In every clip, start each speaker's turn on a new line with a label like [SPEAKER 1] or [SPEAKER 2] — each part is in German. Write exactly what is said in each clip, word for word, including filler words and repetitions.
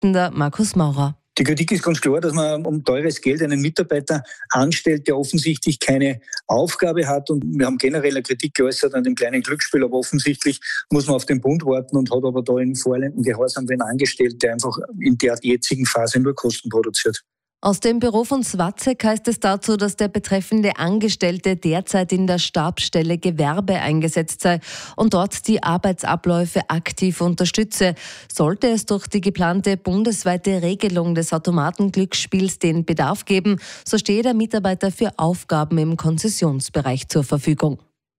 [SPEAKER 1] Vorsitzender Markus Maurer.
[SPEAKER 2] Die Kritik ist ganz klar, dass man um teures Geld einen Mitarbeiter anstellt, der offensichtlich keine Aufgabe hat. Und wir haben generell eine Kritik geäußert an dem kleinen Glücksspiel, aber offensichtlich muss man auf den Bund warten und hat aber da in vorlegendem Gehorsam wen angestellt, der einfach in der jetzigen Phase nur Kosten produziert.
[SPEAKER 1] Aus dem Büro von Swatzek heißt es dazu, dass der betreffende Angestellte derzeit in der Stabsstelle Gewerbe eingesetzt sei und dort die Arbeitsabläufe aktiv unterstütze. Sollte es durch die geplante bundesweite Regelung des Automatenglücksspiels den Bedarf geben, so stehe der Mitarbeiter für Aufgaben im Konzessionsbereich zur Verfügung.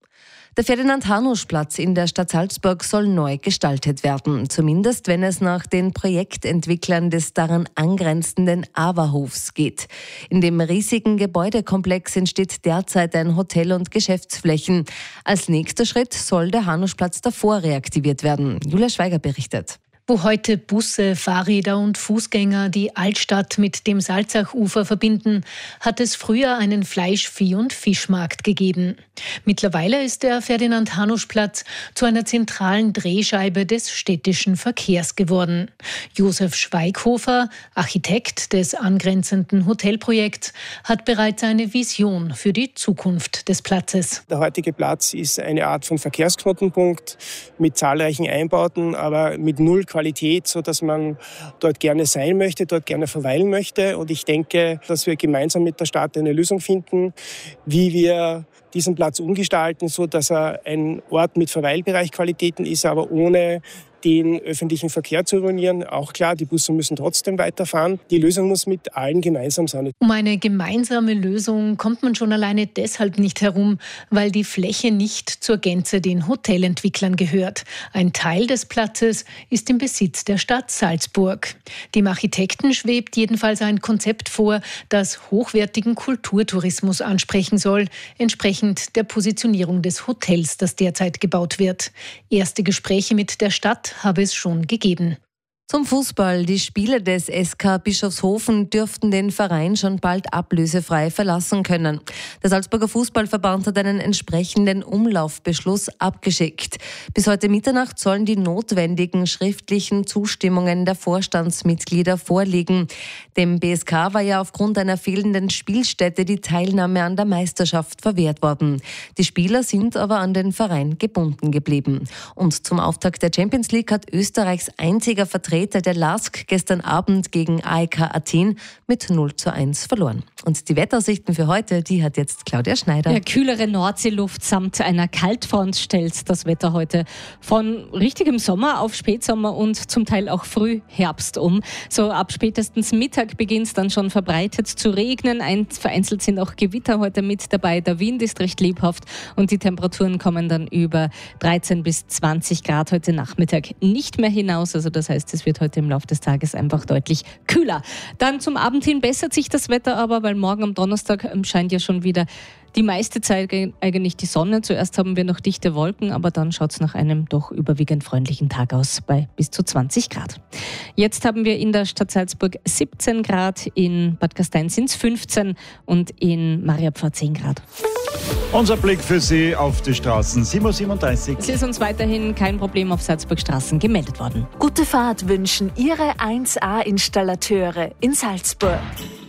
[SPEAKER 1] Der Ferdinand-Hanusch-Platz in der Stadt Salzburg soll neu gestaltet werden, zumindest wenn es nach den Projektentwicklern des daran angrenzenden Awerhofs geht. In dem riesigen Gebäudekomplex entsteht derzeit ein Hotel und Geschäftsflächen. Als nächster Schritt soll der Hanusch-Platz davor reaktiviert werden. Julia Schweiger berichtet.
[SPEAKER 3] Wo heute Busse, Fahrräder und Fußgänger die Altstadt mit dem Salzachufer verbinden, hat es früher einen Fleisch-, Vieh- und Fischmarkt gegeben. Mittlerweile ist der Ferdinand-Hanusch-Platz zu einer zentralen Drehscheibe des städtischen Verkehrs geworden. Josef Schweighofer, Architekt des angrenzenden Hotelprojekts, hat bereits eine Vision für die Zukunft des Platzes.
[SPEAKER 4] Der heutige Platz ist eine Art von Verkehrsknotenpunkt mit zahlreichen Einbauten, aber mit null Qualität, sodass man dort gerne sein möchte, dort gerne verweilen möchte. Und ich denke, dass wir gemeinsam mit der Stadt eine Lösung finden, wie wir diesen Platz umgestalten, so dass er ein Ort mit Verweilbereichqualitäten ist, aber ohne den öffentlichen Verkehr zu ruinieren. Auch klar, die Busse müssen trotzdem weiterfahren. Die Lösung muss mit allen gemeinsam sein.
[SPEAKER 3] Um eine gemeinsame Lösung kommt man schon alleine deshalb nicht herum, weil die Fläche nicht zur Gänze den Hotelentwicklern gehört. Ein Teil des Platzes ist im Besitz der Stadt Salzburg. Dem Architekten schwebt jedenfalls ein Konzept vor, das hochwertigen Kulturtourismus ansprechen soll, entsprechend der Positionierung des Hotels, das derzeit gebaut wird. Erste Gespräche mit der Stadt habe es schon gegeben.
[SPEAKER 1] Zum Fußball. Die Spieler des S K Bischofshofen dürften den Verein schon bald ablösefrei verlassen können. Der Salzburger Fußballverband hat einen entsprechenden Umlaufbeschluss abgeschickt. Bis heute Mitternacht sollen die notwendigen schriftlichen Zustimmungen der Vorstandsmitglieder vorliegen. Dem B S K war ja aufgrund einer fehlenden Spielstätte die Teilnahme an der Meisterschaft verwehrt worden. Die Spieler sind aber an den Verein gebunden geblieben. Und zum Auftakt der Champions League hat Österreichs einziger Vertreter der L A S K gestern Abend gegen A E K Athen mit null zu eins verloren. Und die Wetteraussichten für heute, die hat jetzt Claudia Schneider.
[SPEAKER 5] Ja, kühlere Nordseeluft samt einer Kaltfront stellt das Wetter heute von richtigem Sommer auf Spätsommer und zum Teil auch Frühherbst um. So ab spätestens Mittag beginnt es dann schon verbreitet zu regnen. Ein, vereinzelt sind auch Gewitter heute mit dabei. Der Wind ist recht lebhaft und die Temperaturen kommen dann über dreizehn bis zwanzig Grad heute Nachmittag nicht mehr hinaus. Also das heißt, es wird heute im Laufe des Tages einfach deutlich kühler. Dann zum Abend hin bessert sich das Wetter aber, weil morgen am Donnerstag scheint ja schon wieder die meiste Zeit eigentlich die Sonne. Zuerst haben wir noch dichte Wolken, aber dann schaut es nach einem doch überwiegend freundlichen Tag aus bei bis zu zwanzig Grad. Jetzt haben wir in der Stadt Salzburg siebzehn Grad, in Bad Gastein sind es fünfzehn und in Mariapfarr zehn Grad.
[SPEAKER 6] Unser Blick für Sie auf die Straßen, sieben Uhr siebenunddreißig.
[SPEAKER 5] Es ist uns weiterhin kein Problem auf Salzburgstraßen gemeldet worden.
[SPEAKER 7] Gute Fahrt wünschen Ihre eins A Installateure in Salzburg.